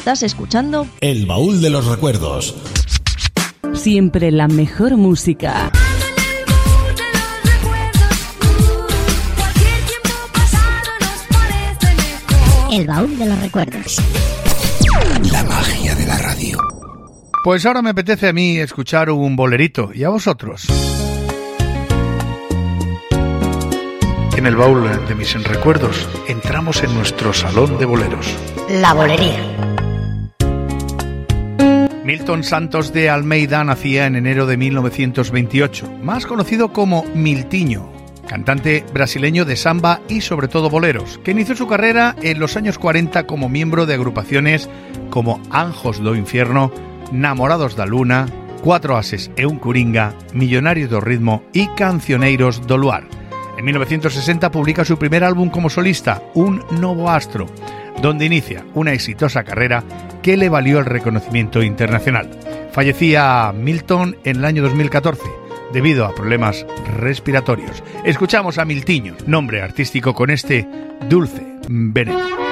Estás escuchando El Baúl de los Recuerdos. Siempre la mejor música. El Baúl de los Recuerdos. La magia de la radio. Pues ahora me apetece a mí escuchar un bolerito. ¿Y a vosotros? En el baúl de mis recuerdos entramos en nuestro salón de boleros. La bolería. Milton Santos de Almeida nacía en enero de 1928, más conocido como Miltiño, cantante brasileño de samba y sobre todo boleros, que inició su carrera en los años 40 como miembro de agrupaciones como Anjos do Infierno, Namorados da Luna, Cuatro Ases e un Coringa, Millonarios do Ritmo y Cancioneiros do Luar. En 1960 publica su primer álbum como solista, Un Novo Astro, donde inicia una exitosa carrera que le valió el reconocimiento internacional. Fallecía Milton en el año 2014 debido a problemas respiratorios. Escuchamos a Miltiño, nombre artístico con este Dulce Veneno.